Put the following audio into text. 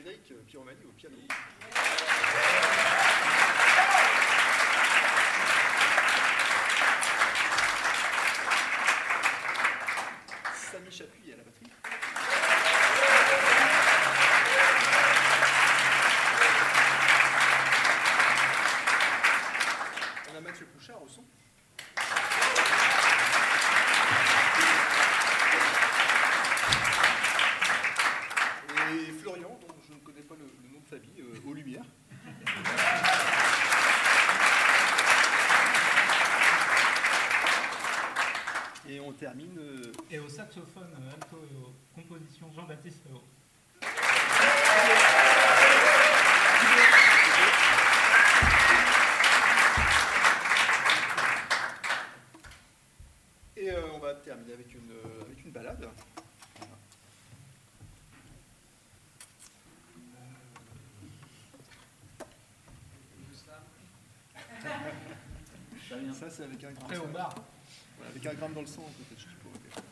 Frédéric Piromani au piano. Samy Chapuis à la batterie. On a Mathieu Couchard au son. Et Florian, dont je ne connais pas le nom de famille, aux Lumières. Et on termine... Et au saxophone alto et aux compositions Jean-Baptiste Léo. Et on va terminer avec une balade. Voilà. Ça, c'est avec un gramme. Après au bar. Voilà, avec un gramme dans le sang, peut-être je pourrais.